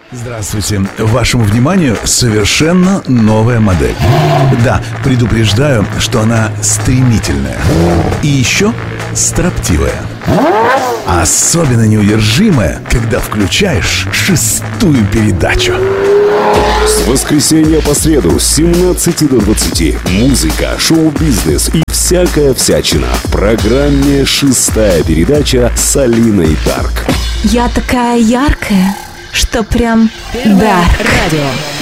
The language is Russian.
Здравствуйте. Вашему вниманию совершенно новая модель. Да, предупреждаю, что она стремительная. И еще строптивая. Особенно неудержимая, когда включаешь 6-ю передачу. С воскресенья по среду с 17 до 20. Музыка, шоу-бизнес и всякая всячина. В программе «6-я передача» с Алиной Дарк. Я такая яркая, что прям дарк. Радио.